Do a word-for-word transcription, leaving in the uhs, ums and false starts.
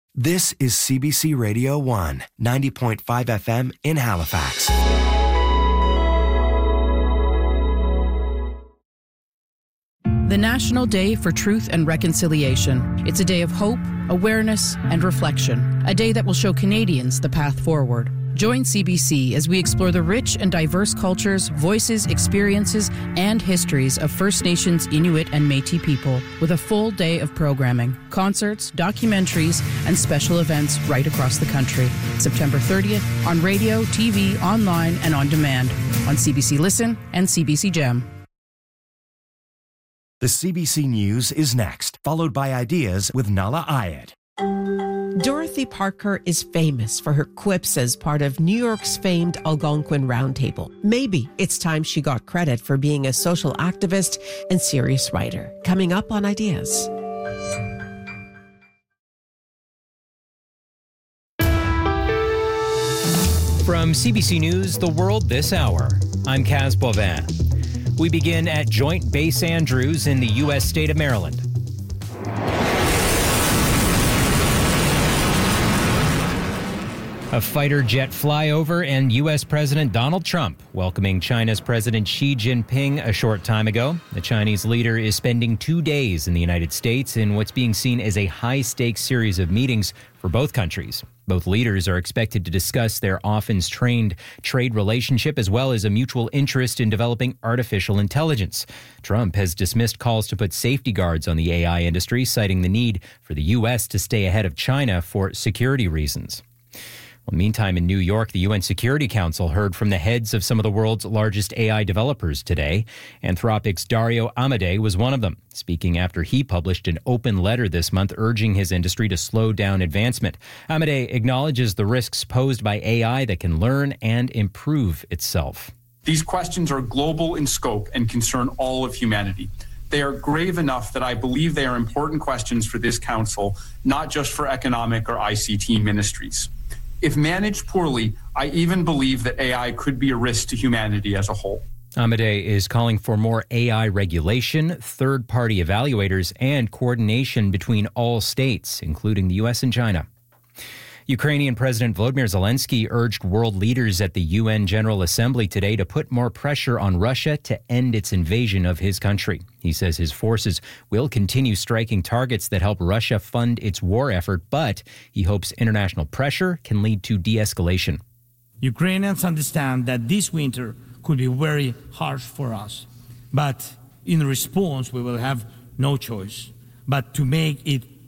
This is C B C Radio one, ninety point five F M in Halifax. The National Day for Truth and Reconciliation. It's a day of hope, awareness, and reflection. A day that will show Canadians the path forward. Join C B C as we explore the rich and diverse cultures, voices, experiences, and histories of First Nations, Inuit, and Métis people with a full day of programming, concerts, documentaries, and special events right across the country. September thirtieth on radio, T V, online, and on demand on C B C Listen and C B C Gem. The C B C News is next, followed by Ideas with Nahlah Ayed. Dorothy Parker is famous for her quips as part of New York's famed Algonquin Roundtable. Maybe it's time she got credit for being a social activist and serious writer. Coming up on Ideas. From C B C News, The World This Hour, I'm Kaz Boivin. We begin at Joint Base Andrews in the U S state of Maryland. A fighter jet flyover and U S President Donald Trump welcoming China's President Xi Jinping a short time ago. The Chinese leader is spending two days in the United States in what's being seen as a high-stakes series of meetings for both countries. Both leaders are expected to discuss their often strained trade relationship as well as a mutual interest in developing artificial intelligence. Trump has dismissed calls to put safety guards on the A I industry, citing the need for the U S to stay ahead of China for security reasons. Well, meantime, in New York, the U N Security Council heard from the heads of some of the world's largest A I developers today. Anthropic's Dario Amodei was one of them, speaking after he published an open letter this month urging his industry to slow down advancement. Amodei acknowledges the risks posed by A I that can learn and improve itself. These questions are global in scope and concern all of humanity. They are grave enough that I believe they are important questions for this council, not just for economic or I C T ministries. If managed poorly, I even believe that A I could be a risk to humanity as a whole. Amodei is calling for more A I regulation, third-party evaluators, and coordination between all states, including the U S and China. Ukrainian President Volodymyr Zelensky urged world leaders at the U N General Assembly today to put more pressure on Russia to end its invasion of his country. He says his forces will continue striking targets that help Russia fund its war effort, but he hopes international pressure can lead to de-escalation. Ukrainians understand that this winter could be very harsh for us, but in response we will have no choice but to make it